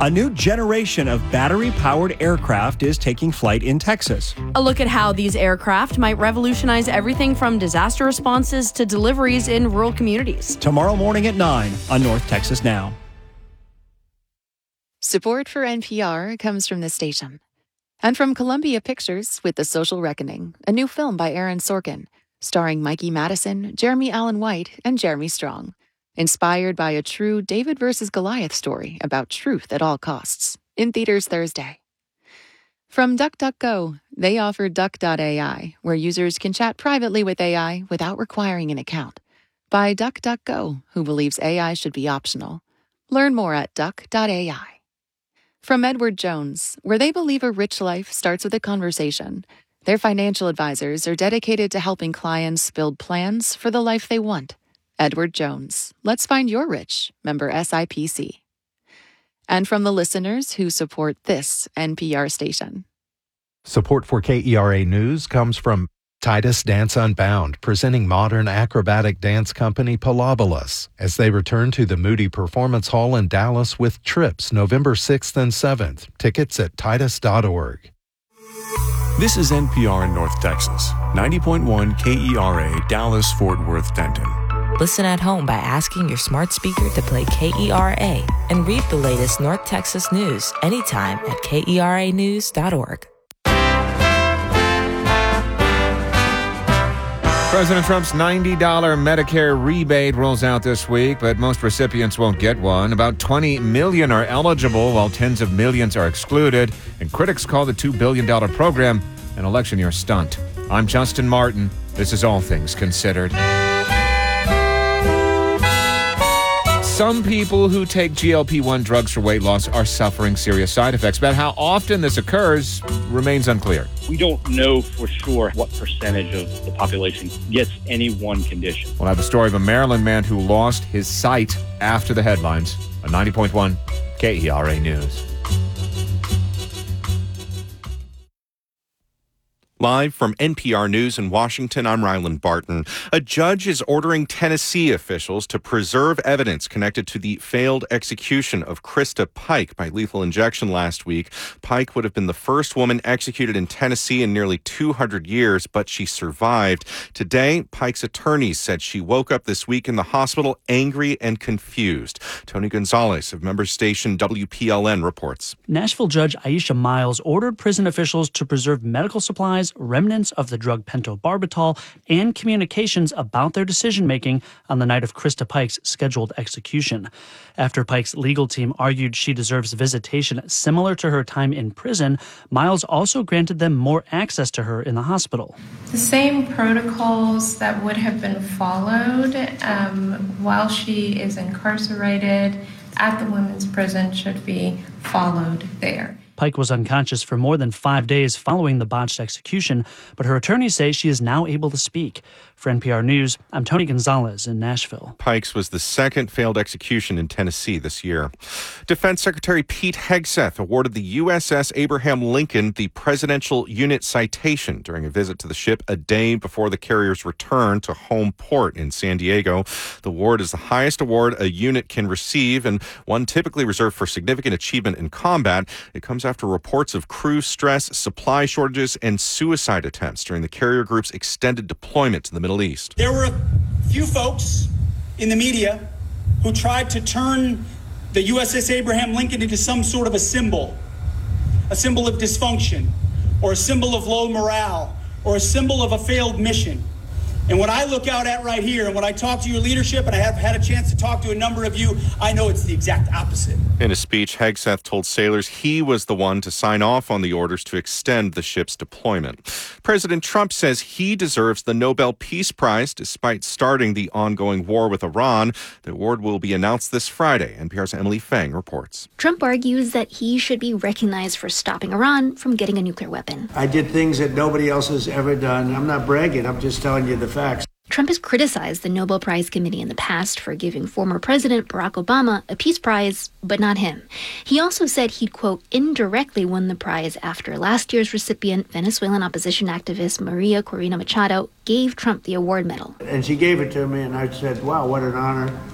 A new generation of battery-powered aircraft is taking flight in Texas. A look at how these aircraft might revolutionize everything from disaster responses to deliveries in rural communities. Tomorrow morning at 9 on North Texas Now. Support for NPR comes from this station. And from Columbia Pictures with The Social Reckoning, a new film by Aaron Sorkin, starring Mikey Madison, Jeremy Allen White, and Jeremy Strong. Inspired by a true David versus Goliath story about truth at all costs. In theaters Thursday. From DuckDuckGo, they offer Duck.ai, where users can chat privately with AI without requiring an account. By DuckDuckGo, who believes AI should be optional. Learn more at Duck.ai. From Edward Jones, where they believe a rich life starts with a conversation. Their financial advisors are dedicated to helping clients build plans for the life they want. Edward Jones. Let's find your rich. Member SIPC. And from the listeners who support this NPR station. Support for KERA News comes from Titus Dance Unbound, presenting modern acrobatic dance company Pilobolus as they return to the Moody Performance Hall in Dallas with Trips November 6th and 7th. Tickets at titus.org. This is NPR in North Texas, 90.1 KERA Dallas-Fort Worth-Denton. Listen at home by asking your smart speaker to play KERA and read the latest North Texas news anytime at KERAnews.org. President Trump's $90 Medicare rebate rolls out this week, but most recipients won't get one. About 20 million are eligible, while tens of millions are excluded, and critics call the $2 billion program an election year stunt. I'm Justin Martin. This is All Things Considered. Some people who take GLP-1 drugs for weight loss are suffering serious side effects, but how often this occurs remains unclear. We don't know for sure what percentage of the population gets any one condition. We'll have the story of a Maryland man who lost his sight after the headlines on 90.1 KERA News. Live from NPR News in Washington, I'm Ryland Barton. A judge is ordering Tennessee officials to preserve evidence connected to the failed execution of Krista Pike by lethal injection last week. Pike would have been the first woman executed in Tennessee in nearly 200 years, but she survived. Today, Pike's attorneys said she woke up this week in the hospital angry and confused. Tony Gonzalez of member station WPLN reports. Nashville Judge Aisha Miles ordered prison officials to preserve medical supplies, remnants of the drug pentobarbital, and communications about their decision-making on the night of Krista Pike's scheduled execution. After Pike's legal team argued she deserves visitation similar to her time in prison, Miles also granted them more access to her in the hospital. The same protocols that would have been followed while she is incarcerated at the women's prison should be followed there. Pike was unconscious for more than 5 days following the botched execution, but her attorneys say she is now able to speak. For NPR News, I'm Tony Gonzalez in Nashville. Pike's was the second failed execution in Tennessee this year. Defense Secretary Pete Hegseth awarded the USS Abraham Lincoln the Presidential Unit Citation during a visit to the ship a day before the carrier's return to home port in San Diego. The award is the highest award a unit can receive and one typically reserved for significant achievement in combat. It comes after reports of crew stress, supply shortages, and suicide attempts during the carrier group's extended deployment to the Middle East. There were a few folks in the media who tried to turn the USS Abraham Lincoln into some sort of a symbol of dysfunction, or a symbol of low morale, or a symbol of a failed mission. And what I look out at right here, and when I talk to your leadership, and I have had a chance to talk to a number of you, I know it's the exact opposite. In a speech, Hegseth told sailors he was the one to sign off on the orders to extend the ship's deployment. President Trump says he deserves the Nobel Peace Prize despite starting the ongoing war with Iran. The award will be announced this Friday. NPR's Emily Fang reports. Trump argues that he should be recognized for stopping Iran from getting a nuclear weapon. I did things that nobody else has ever done. I'm not bragging. I'm just telling you the facts. Trump has criticized the Nobel Prize Committee in the past for giving former President Barack Obama a peace prize, but not him. He also said he'd, quote, indirectly won the prize after last year's recipient, Venezuelan opposition activist Maria Corina Machado, gave Trump the award medal. And she gave it to me, and I said, wow, what an honor.